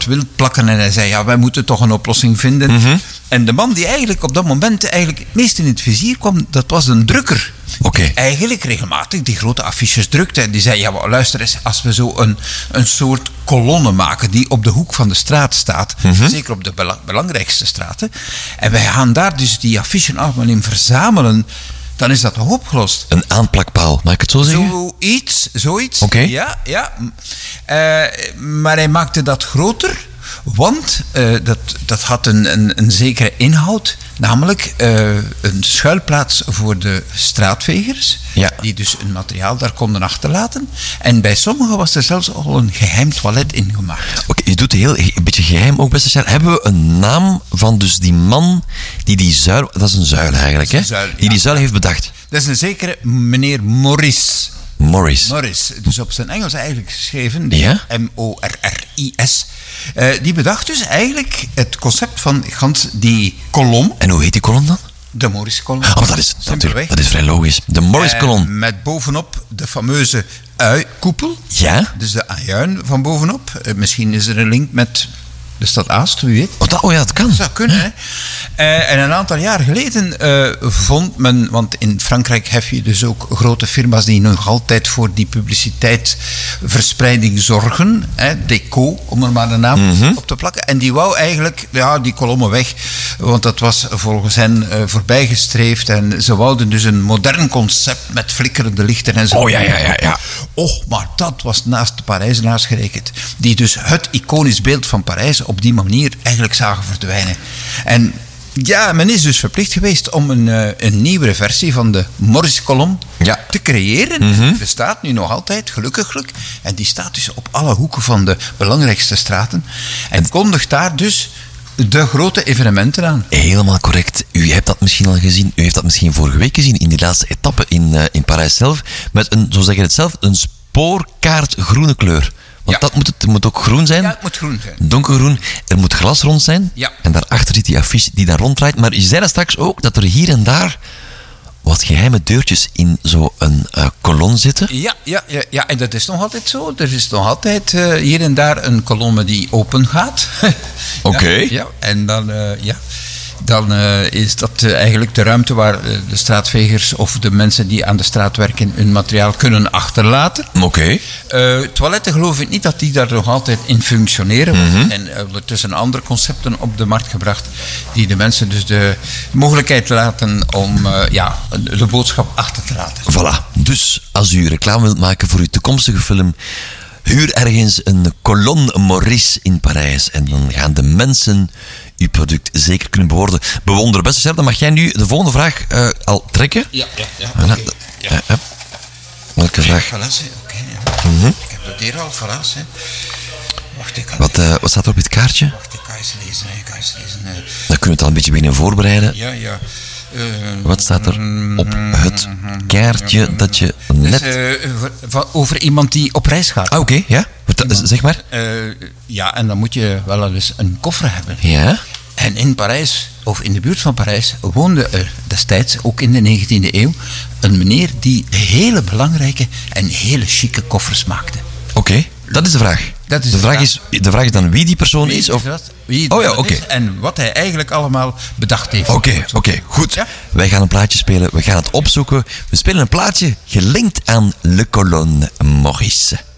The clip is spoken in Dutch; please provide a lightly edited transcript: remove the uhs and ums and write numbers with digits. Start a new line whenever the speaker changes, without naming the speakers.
wild plakken. En hij zei, ja, wij moeten toch een oplossing vinden.
Mm-hmm.
En de man die eigenlijk op dat moment eigenlijk het meest in het vizier kwam, dat was een drukker.
Oké.
Die eigenlijk regelmatig die grote affiches drukte. En die zei, ja, maar luister eens, als we zo een soort kolonne maken die op de hoek van de straat staat, zeker op de belangrijkste straten, en wij gaan daar dus die affiches allemaal in verzamelen, dan is dat toch opgelost.
Een aanplakpaal, mag ik het zo zeggen?
Zoiets.
Oké.
Ja. Maar hij maakte dat groter, want dat had een zekere inhoud. Namelijk een schuilplaats voor de straatvegers.
Ja.
Die dus een materiaal daar konden achterlaten. En bij sommigen was er zelfs al een geheim toilet ingemaakt.
Oké, je doet het een beetje geheim ook, beste Charles. Hebben we een naam van dus die man die zuil... Dat is een zuil eigenlijk, hè?
Zuil,
die zuil heeft bedacht.
Dat is een zekere meneer Morris.
Morris.
Dus op zijn Engels eigenlijk geschreven,
Ja?
M-O-R-R-I-S. Die bedacht dus eigenlijk het concept van gans die kolom.
En hoe heet die kolom dan?
De Morris-kolom.
Oh, dat is natuurlijk, dat is vrij logisch. De Morris-kolom.
Met bovenop de fameuze ui-koepel.
Ja?
Dus de ajuin van bovenop. Misschien is er een link met de stad Aalst, wie weet.
Oh ja, dat kan.
Dat zou kunnen, hè. En een aantal jaar geleden vond men, want in Frankrijk heb je dus ook grote firma's die nog altijd voor die publiciteitsverspreiding zorgen. Deco, om er maar een naam op te plakken. En die wou eigenlijk die kolommen weg, want dat was volgens hen voorbijgestreefd. En ze wouden dus een modern concept met flikkerende lichten en zo.
Oh ja.
Och, maar dat was naast de Parijzenaars gerekend. Die dus het iconisch beeld van Parijs op die manier eigenlijk zagen verdwijnen. En ja, men is dus verplicht geweest om een nieuwere versie van de Morris-kolom te creëren. Die bestaat nu nog altijd, gelukkiglijk. En die staat dus op alle hoeken van de belangrijkste straten. En kondigt daar dus de grote evenementen aan.
Helemaal correct. U hebt dat misschien al gezien. U heeft dat misschien vorige week gezien in die laatste etappe in Parijs zelf. Met een, zo zeg je het zelf, een spoorkaartgroene kleur. Want het moet ook groen zijn.
Ja, het moet groen zijn.
Donkergroen. Er moet glas rond zijn.
Ja.
En daarachter zit die affiche die dan ronddraait. Maar je zei dat straks ook, dat er hier en daar wat geheime deurtjes in zo'n kolom zitten.
Ja, en dat is nog altijd zo. Er is nog altijd hier en daar een kolom die open gaat.
Oké.
Ja, en dan is dat eigenlijk de ruimte waar de straatvegers of de mensen die aan de straat werken hun materiaal kunnen achterlaten.
Oké.
Toiletten geloof ik niet dat die daar nog altijd in functioneren. En ondertussen andere concepten op de markt gebracht die de mensen dus de mogelijkheid laten om de boodschap achter te laten.
Voilà. Dus als u reclame wilt maken voor uw toekomstige film, huur ergens een kolom Morris in Parijs en dan gaan de mensen uw product zeker kunnen bewonderen. Beste Charles, dan mag jij nu de volgende vraag al trekken.
Ja.
Okay. Welke vraag?
Voilà, oké. Ik heb dat hier al, voilà. Wacht,
Wat staat er op het kaartje?
Wacht, ik ga eens lezen.
Dan kunnen we het al een beetje beginnen voorbereiden.
Ja.
Wat staat er op het kaartje dat je net...
over iemand die op reis gaat.
Ah, oké, ja. Zeg maar.
En dan moet je wel eens een koffer hebben.
Ja.
En in Parijs, of in de buurt van Parijs, woonde er destijds, ook in de 19e eeuw, een meneer die hele belangrijke en hele chique koffers maakte.
Oké, dat is de vraag. De vraag is dan wie die persoon is? Of...
Is en wat hij eigenlijk allemaal bedacht heeft.
Oké, goed.
Ja?
Wij gaan een plaatje spelen, we gaan het opzoeken. We spelen een plaatje gelinkt aan Le Colonne Morris.